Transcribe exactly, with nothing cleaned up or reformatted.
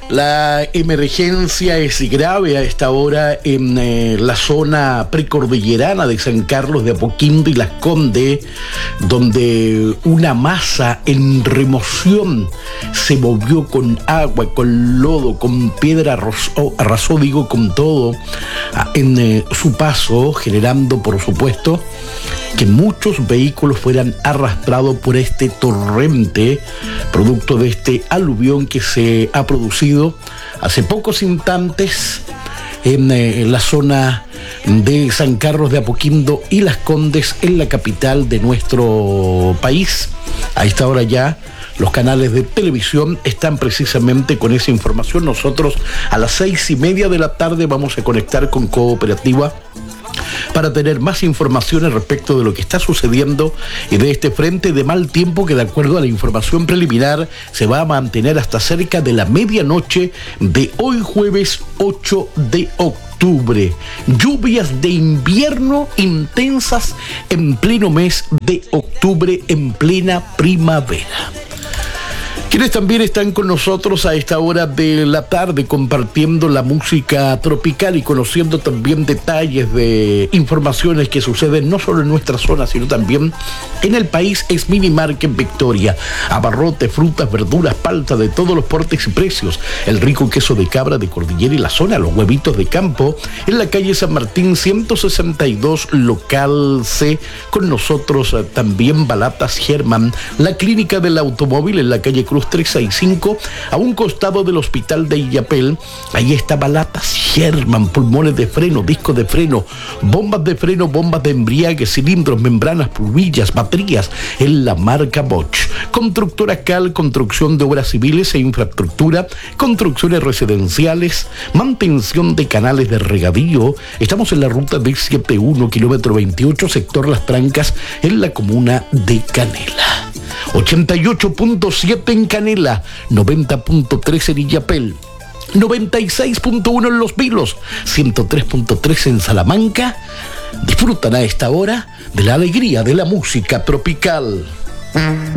La emergencia es grave a esta hora en eh, la zona precordillerana de San Carlos de Apoquindo y Las Condes, donde una masa en remoción se movió con agua, con lodo, con piedra, arrasó, arrasó digo, con todo en eh, su paso, generando, por supuesto, que muchos vehículos fueran arrastrados por este torrente, producto de este aluvión que se ha producido hace pocos instantes en, eh, en la zona de San Carlos de Apoquindo y Las Condes, en la capital de nuestro país. A esta hora ya los canales de televisión están precisamente con esa información. Nosotros a las seis y media de la tarde vamos a conectar con Cooperativa para tener más informaciones respecto de lo que está sucediendo y de este frente de mal tiempo que, de acuerdo a la información preliminar, se va a mantener hasta cerca de la medianoche de hoy jueves ocho de octubre. Lluvias de invierno intensas en pleno mes de octubre, en plena primavera. Quienes también están con nosotros a esta hora de la tarde compartiendo la música tropical y conociendo también detalles de informaciones que suceden no solo en nuestra zona, sino también en el país, es Mini Market Victoria. Abarrote, frutas, verduras, palta de todos los portes y precios. El rico queso de cabra de Cordillera y la zona, los huevitos de campo, en la calle San Martín ciento sesenta y dos, local C. Con nosotros también Balatas Germán, la clínica del automóvil en la calle Cruz trescientos sesenta y cinco, a un costado del hospital de Illapel. Ahí está Balatas Germán, pulmones de freno, discos de freno, bombas de freno, bombas de embriague, cilindros, membranas, pluvillas, baterías, en la marca Bosch. Constructora Cal, construcción de obras civiles e infraestructura, construcciones residenciales, mantención de canales de regadío. Estamos en la ruta D setenta y uno, kilómetro veintiocho, sector Las Trancas, en la comuna de Canela. ochenta y ocho punto siete en Canela, noventa punto tres en Illapel, noventa y seis punto uno en Los Vilos, ciento tres punto tres en Salamanca. Disfrutan a esta hora de la alegría de la música tropical.